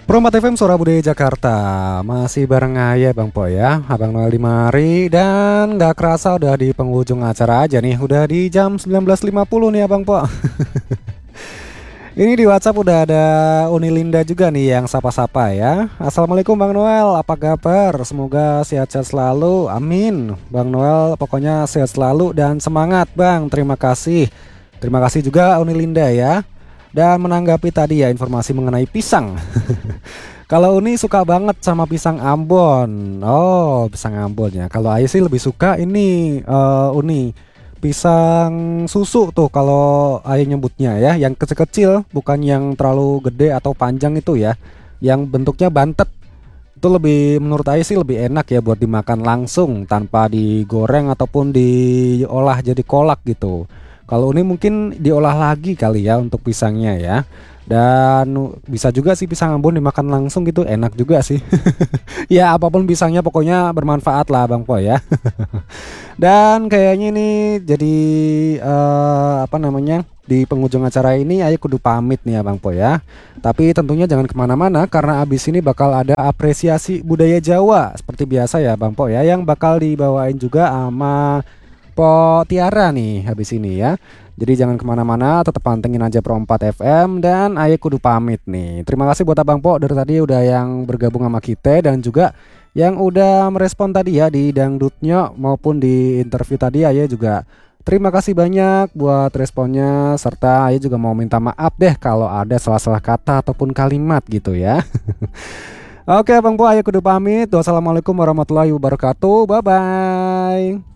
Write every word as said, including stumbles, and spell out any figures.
Promat F M Suara Budaya Jakarta. Masih bareng Ayah Bang Po ya, Abang Noel di mari. Dan gak kerasa udah di penghujung acara aja nih. Udah di jam sembilan belas lima puluh nih Abang Po. Ini di WhatsApp udah ada Uni Linda juga nih yang sapa-sapa ya. Assalamualaikum Bang Noel, apa kabar? Semoga sehat-sehat selalu, amin. Bang Noel pokoknya sehat selalu dan semangat Bang, terima kasih. Terima kasih juga Uni Linda ya. Dan menanggapi tadi ya informasi mengenai pisang. Kalau Uni suka banget sama pisang Ambon. Oh, pisang Ambon ya. Kalau Ayah sih lebih suka ini eh, Uni pisang susu tuh kalau Ayah nyebutnya ya, yang kecil-kecil, bukan yang terlalu gede atau panjang itu ya. Yang bentuknya bantet. Itu lebih menurut Ayah sih lebih enak ya buat dimakan langsung tanpa digoreng ataupun diolah jadi kolak gitu. Kalau ini mungkin diolah lagi kali ya untuk pisangnya ya. Dan bisa juga sih pisang Ambon dimakan langsung gitu, enak juga sih. Ya apapun pisangnya pokoknya bermanfaat lah Bang Po ya. Dan kayaknya ini jadi eh, apa namanya, di penghujung acara ini Ayo kudu pamit nih ya Bang Po ya. Tapi tentunya jangan kemana-mana karena abis ini bakal ada apresiasi budaya Jawa seperti biasa ya Bang Po ya, yang bakal dibawain juga sama Po Tiara nih habis ini ya. Jadi jangan kemana-mana, tetap pantengin aja Pro empat F M. Dan Ayah kudu pamit nih. Terima kasih buat Abang Po dari tadi udah yang bergabung sama kita, dan juga yang udah merespon tadi ya di dangdutnya maupun di interview tadi. Ayah juga terima kasih banyak buat responnya. Serta Ayah juga mau minta maaf deh kalau ada salah-salah kata ataupun kalimat gitu ya. Oke Bang Po, Ayah kudu pamit. Wassalamualaikum warahmatullahi wabarakatuh. Bye bye.